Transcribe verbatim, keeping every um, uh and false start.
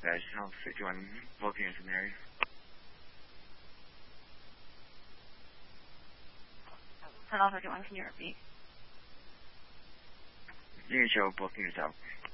guys. Channel fifty-one, both units in the area. Channel fifty-one, can you repeat? Unit show, both units out.